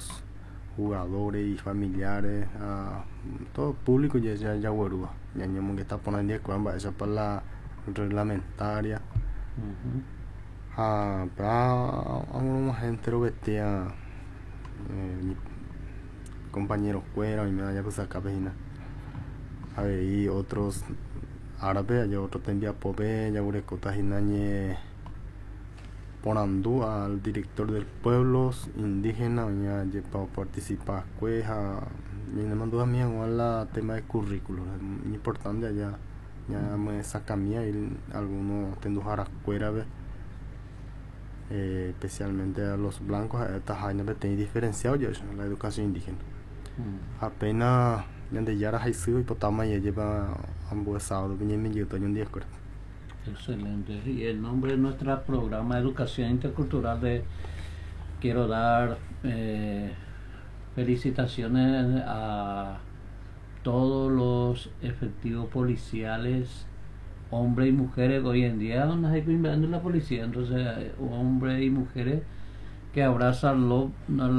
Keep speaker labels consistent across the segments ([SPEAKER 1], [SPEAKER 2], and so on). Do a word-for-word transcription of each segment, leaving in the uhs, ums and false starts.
[SPEAKER 1] los jugadores y familiares, a todo público ya ya ya guarúa ya ñamo que está poniendo cuamba esa para la reglamentaria
[SPEAKER 2] Ujú.
[SPEAKER 1] a para alguna gente lo vestia eh, compañeros fuera y me vaya pues acá vecina a ver y otros árabes ya otros te envía pope ya por escotas y nañe ponando al director del pueblo indígena ya para participar cueja y me mandó a mí a tema de currículo es importante allá ya me saca mía y algunos tendu a cuera eh, especialmente a los blancos esta jaina tiene diferenciado ya la educación indígena
[SPEAKER 2] Mm.
[SPEAKER 1] apenas donde ya era sido y potama ya lleva ambos sábados viene mi yoto un día escuela.
[SPEAKER 2] Excelente. Y en nombre de nuestro programa de educación intercultural de quiero dar eh, felicitaciones a todos los efectivos policiales, hombres y mujeres. Hoy en día no hay que inventar la policía, entonces hombres y mujeres que abrazan lo,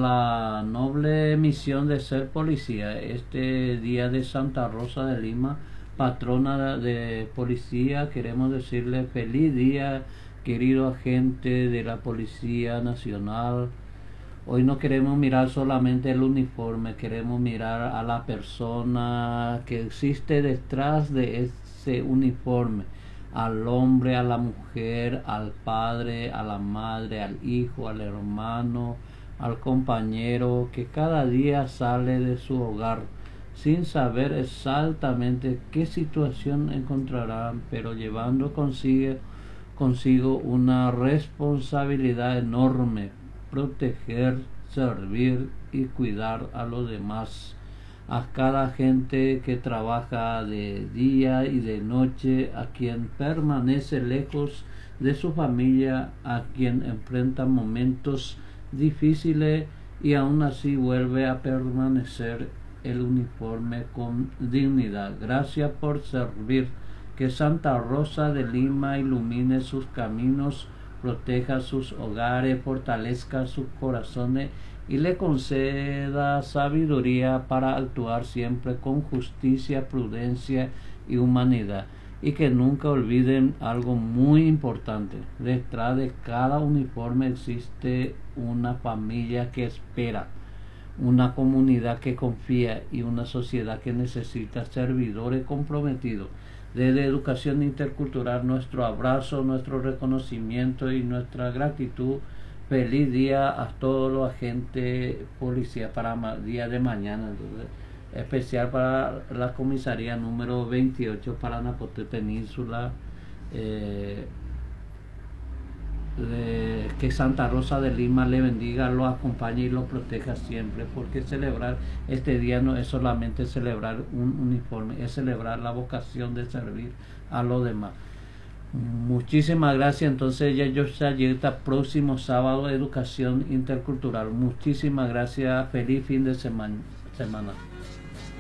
[SPEAKER 2] la noble misión de ser policía. Este día de Santa Rosa de Lima, patrona de policía, queremos decirle feliz día, querido agente de la Policía Nacional. Hoy no queremos mirar solamente el uniforme, queremos mirar a la persona que existe detrás de ese uniforme, al hombre, a la mujer, al padre, a la madre, al hijo, al hermano, al compañero que cada día sale de su hogar sin saber exactamente qué situación encontrarán, pero llevando consigo, consigo una responsabilidad enorme: proteger, servir y cuidar a los demás. A cada gente que trabaja de día y de noche, a quien permanece lejos de su familia, a quien enfrenta momentos difíciles y aún así vuelve a permanecer el uniforme con dignidad. Gracias por servir. Que Santa Rosa de Lima ilumine sus caminos, proteja sus hogares, fortalezca sus corazones y le conceda sabiduría para actuar siempre con justicia, prudencia y humanidad. Y que nunca olviden algo muy importante: detrás de cada uniforme existe una familia que espera, una comunidad que confía y una sociedad que necesita servidores comprometidos. Desde Educación Intercultural, nuestro abrazo, nuestro reconocimiento y nuestra gratitud. Feliz día a todos los agentes policía para día de mañana. Entonces, especial para la comisaría número veintiocho para Napote Península. Eh, de, que Santa Rosa de Lima le bendiga, lo acompañe y lo proteja siempre, porque celebrar este día no es solamente celebrar un uniforme, es celebrar la vocación de servir a los demás. Muchísimas gracias. Entonces ya yo llega próximo sábado, Educación Intercultural. Muchísimas gracias. Feliz fin de semana. semana.